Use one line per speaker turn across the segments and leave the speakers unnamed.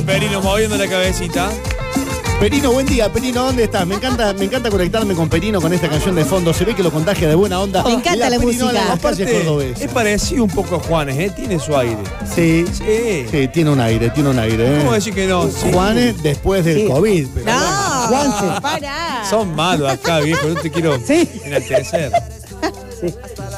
Perino moviendo la cabecita.
Perino, buen día. Perino, ¿dónde estás? Me encanta conectarme con Perino con esta canción de fondo. Se ve que lo contagia de buena onda.
Me encanta la
Perino,
música.
Aparte,
Es parecido un poco a Juanes, ¿eh? Tiene su aire.
Sí,
Sí.
tiene un aire.
¿Cómo decir que no? Sí.
Juanes después del COVID. Pero
No,
Juanse.
pará.
Son malos acá, viejo. No te quiero enaltecer.
Sí.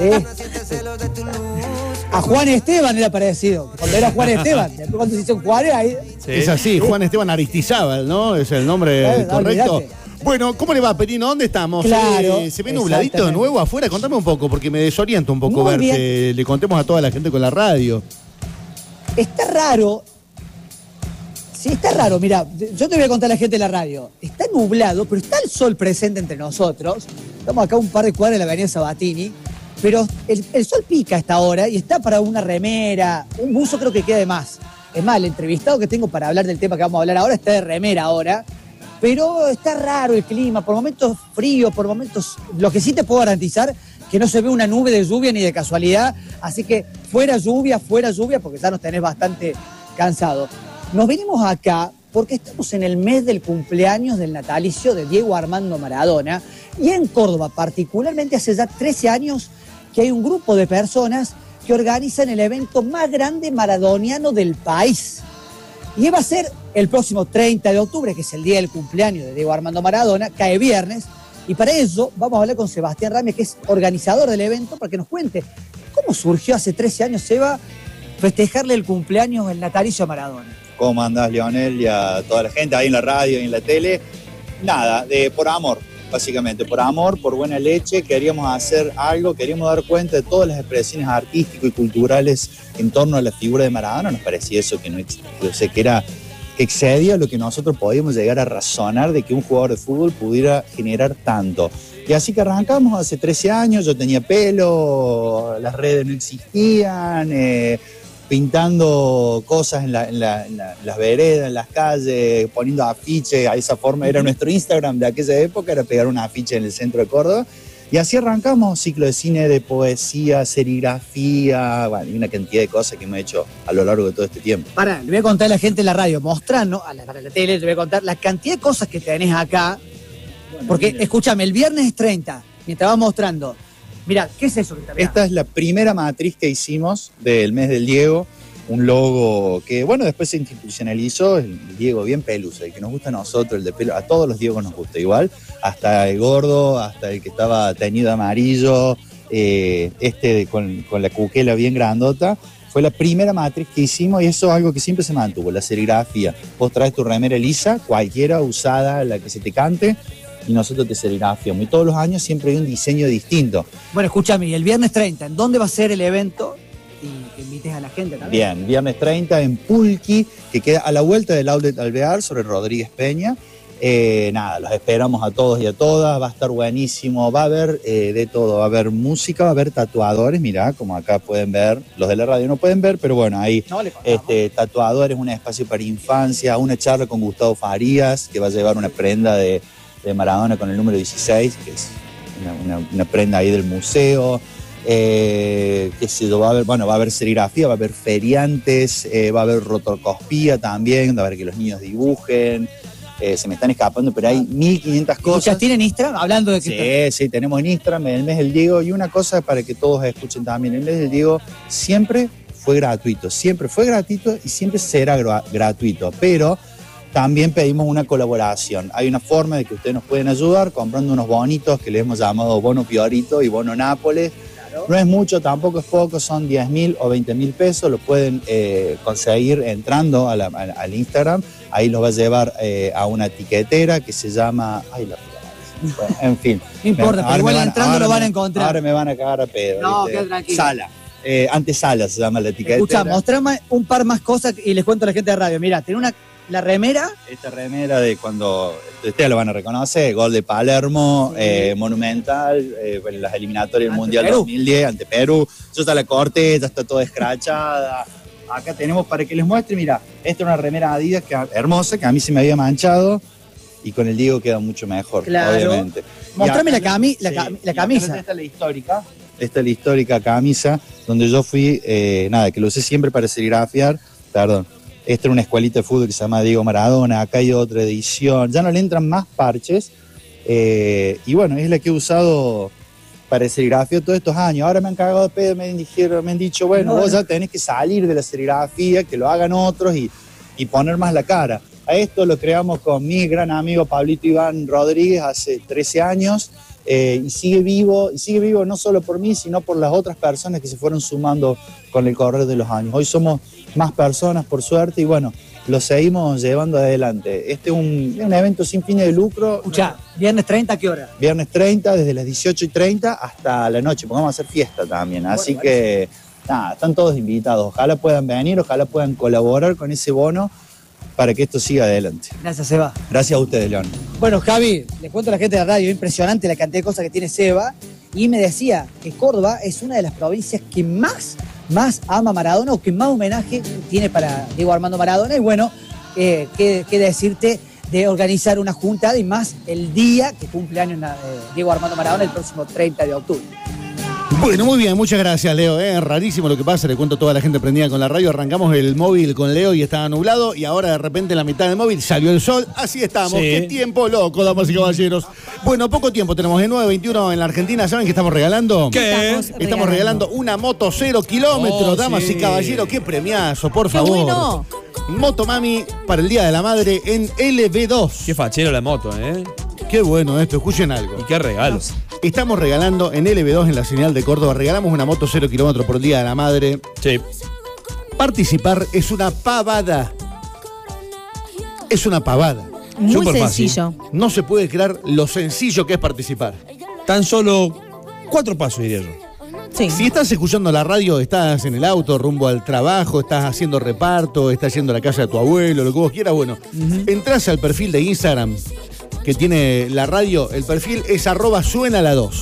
A Juan Esteban era parecido. Cuando era Juan Esteban. Después cuando se hizo Juárez, ahí.
Sí.
Es así, Juan Esteban Aristizábal, ¿no? Es el nombre correcto.
Olvídate.
Bueno, ¿cómo le va, Perino? ¿Dónde estamos?
Claro,
¿Se ve nubladito de
exactamente.
nuevo afuera? Contame un poco, porque me desorienta un poco
Muy
verte. Le contemos a toda la gente con la radio.
Está raro. Sí, está raro. Mira, yo te voy a contar a la gente de la radio. Está nublado, pero está el sol presente entre nosotros. Estamos acá a un par de cuadras de la avenida Sabatini. Pero el sol pica a esta hora y está para una remera, un buzo creo que queda de más. Es más, el entrevistado que tengo para hablar del tema que vamos a hablar ahora está de remera ahora. Pero está raro el clima, por momentos frío, por momentos... Lo que sí te puedo garantizar que no se ve una nube de lluvia ni de casualidad. Así que fuera lluvia, porque ya nos tenés bastante cansados. Nos venimos acá porque estamos en el mes del cumpleaños del natalicio de Diego Armando Maradona. Y en Córdoba, particularmente hace ya 13 años, que hay un grupo de personas que organizan el evento más grande maradoniano del país. Y va a ser el próximo 30 de octubre, que es el día del cumpleaños de Diego Armando Maradona, cae viernes. Y para eso vamos a hablar con Sebastián Ramis, que es organizador del evento, para que nos cuente cómo surgió hace 13 años, Seba, festejarle el cumpleaños, el natalicio a Maradona.
¿Cómo andás, Leonel? Y a toda la gente ahí en la radio y en la tele. Nada, por amor, básicamente. Por amor, por buena leche, queríamos hacer algo, queríamos dar cuenta de todas las expresiones artísticas y culturales en torno a la figura de Maradona. Nos parecía eso que no existía, o sea, que excedía lo que nosotros podíamos llegar a razonar de que un jugador de fútbol pudiera generar tanto. Y así que arrancamos hace 13 años, yo tenía pelo, las redes no existían, pintando cosas en las veredas, en las calles, poniendo afiches, a esa forma era nuestro Instagram de aquella época, era pegar un afiche en el centro de Córdoba. Y así arrancamos, ciclo de cine, de poesía, serigrafía, bueno, y una cantidad de cosas que hemos hecho a lo largo de todo este tiempo.
Pará, le voy a contar a la gente en la radio, mostrando, para la tele, le voy a contar la cantidad de cosas que tenés acá. Porque, escúchame, el viernes es 30, mientras vas mostrando. Mira, ¿qué es eso que está acá?
Esta es la primera matriz que hicimos del mes del Diego, un logo que, bueno, después se institucionalizó, el Diego bien pelusa, el que nos gusta a nosotros, el de pelo, a todos los Diegos nos gusta igual, hasta el gordo, hasta el que estaba teñido amarillo, con la cuquela bien grandota. Fue la primera matriz que hicimos y eso es algo que siempre se mantuvo, la serigrafía. Vos traes tu remera lisa, cualquiera, usada, la que se te cante, y nosotros te serigrafiamos. Y todos los años siempre hay un diseño distinto.
Bueno, escúchame, y el viernes 30, ¿en dónde va a ser el evento? Y que invites a la gente también.
Bien, viernes 30 en Pulqui, que queda a la vuelta del Outlet Alvear, sobre Rodríguez Peña. Nada, los esperamos a todos y a todas, va a estar buenísimo, va a haber de todo, va a haber música, va a haber tatuadores, mirá, como acá pueden ver, los de la radio no pueden ver, pero bueno, ahí tatuadores, un espacio para infancia, una charla con Gustavo Farías, que va a llevar una prenda de Maradona con el número 16, que es una prenda ahí del museo. Qué sé yo, va a haber serigrafía, va a haber feriantes, va a haber rotoscopía también, va a haber que los niños dibujen. Se me están escapando, pero hay 1500 cosas.
¿Ya tienen Instagram? Hablando de que...
Sí, tenemos en Instagram, en el mes del Diego, y una cosa para que todos escuchen también, el mes del Diego siempre fue gratuito y siempre será gratuito, pero también pedimos una colaboración. Hay una forma de que ustedes nos pueden ayudar comprando unos bonitos que le hemos llamado Bono Piorito y Bono Nápoles. No es mucho, tampoco es poco, son 10.000 o 20.000 pesos, lo pueden conseguir entrando al Instagram, ahí los va a llevar a una etiquetera que se llama... en fin.
No importa, pero igual entrando lo van a encontrar.
Ahora me van a cagar a pedo.
No, queda tranquilo.
Sala. Antesala se llama la etiquetera.
Escuchá, mostrame un par más cosas y les cuento a la gente de radio. Mirá, tiene la remera.
Esta remera de cuando, ustedes lo van a reconocer, gol de Palermo, monumental, en las eliminatorias del Mundial
Perú.
2010, ante Perú. Eso está la corteza, está toda escrachada. Acá tenemos para que les muestre, mira, esta es una remera Adidas hermosa, que a mí se me había manchado, y con el Diego queda mucho mejor,
claro,
obviamente.
Mostrame la
Esta
camisa.
es la histórica. Esta es la histórica camisa, donde yo fui, que lo usé siempre para serigrafiar, perdón. Esta era una escuelita de fútbol que se llama Diego Maradona, acá hay otra edición, ya no le entran más parches, y bueno, es la que he usado para el serigrafía todos estos años. Ahora me han cagado de pedo, me han dicho, bueno, vos ya tenés que salir de la serigrafía, que lo hagan otros y poner más la cara. A esto lo creamos con mi gran amigo Pablito Iván Rodríguez hace 13 años, y sigue vivo no solo por mí, sino por las otras personas que se fueron sumando con el correr de los años. Hoy somos más personas, por suerte, y bueno, lo seguimos llevando adelante. Este es un evento sin fines de lucro.
Escuchá, viernes 30, ¿a qué hora?
Viernes 30, desde las 18:30 hasta la noche, porque vamos a hacer fiesta también. Así que, nada, están todos invitados. Ojalá puedan venir, ojalá puedan colaborar con ese bono para que esto siga adelante.
Gracias, Seba.
Gracias a ustedes, León.
Bueno, Javi, le cuento a la gente de la radio, impresionante la cantidad de cosas que tiene Seba, y me decía que Córdoba es una de las provincias que más ama a Maradona, o que más homenaje tiene para Diego Armando Maradona, y bueno, qué decirte de organizar una juntada, y más el día que cumple años Diego Armando Maradona, el próximo 30 de octubre.
Bueno, muy bien, muchas gracias, Leo. Es rarísimo lo que pasa, le cuento a toda la gente prendida con la radio. Arrancamos el móvil con Leo y estaba nublado, y ahora de repente en la mitad del móvil salió el sol. Así estamos. Sí. Qué tiempo loco, damas y caballeros. Bueno, poco tiempo tenemos de 9:21 en la Argentina. ¿Saben qué estamos regalando?
¿Qué?
Estamos regalando una moto 0 kilómetros, damas y caballeros. Qué premiazo, por favor.
Bueno.
Moto Mami para el Día de la Madre en LB2.
Qué fachero la moto, ¿eh?
Qué bueno esto, escuchen algo.
Y qué regalos.
Estamos regalando en LB2 en la señal de Córdoba, regalamos una moto 0 kilómetros por el Día de la Madre.
Sí.
Participar es una pavada. Es una pavada.
Muy
Súper
sencillo.
fácil.
No se puede creer lo sencillo que es participar.
Tan solo 4 pasos, diría yo.
Sí.
Si estás escuchando la radio, estás en el auto, rumbo al trabajo, estás haciendo reparto, estás yendo a la casa de tu abuelo, lo que vos quieras, bueno, entrás al perfil de Instagram que tiene la radio, el perfil es @suenala2.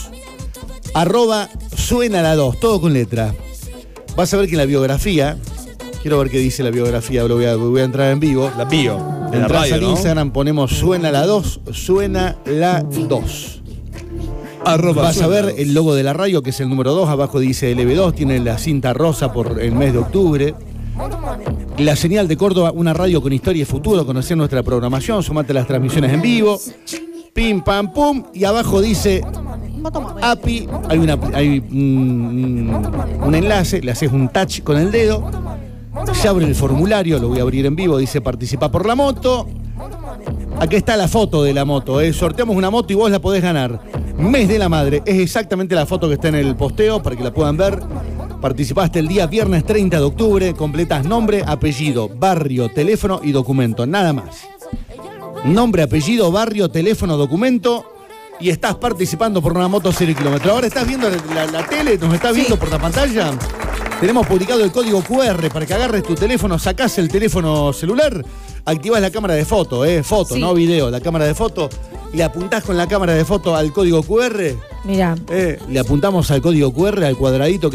@suenala2, todo con letra. Vas a ver que en la biografía, quiero ver qué dice la biografía, voy a entrar en vivo.
La bio. En la
Entrás
radio,
al
¿no?
Instagram, ponemos suenala2, suenala2. Vas a ver el logo de la radio, que es el número 2, abajo dice LB2, tiene la cinta rosa por el mes de octubre. La señal de Córdoba, una radio con historia y futuro, conocer nuestra programación, sumate a las transmisiones en vivo, pim, pam, pum, y abajo dice API, hay un enlace, le haces un touch con el dedo, se abre el formulario, lo voy a abrir en vivo, dice participa por la moto. Aquí está la foto de la moto, sorteamos una moto y vos la podés ganar. Mes de la Madre, es exactamente la foto que está en el posteo para que la puedan ver. Participaste el día viernes 30 de octubre, completás nombre, apellido, barrio, teléfono y documento, nada más. Nombre, apellido, barrio, teléfono, documento, y estás participando por una moto 0 kilómetros. Ahora estás viendo la tele, nos estás viendo por la pantalla. Tenemos publicado el código QR para que agarres tu teléfono, sacás el teléfono celular, activás la cámara de foto, foto, no video, la cámara de foto, le apuntás con la cámara de foto al código QR.
Mirá.
Le apuntamos al código QR, al cuadradito que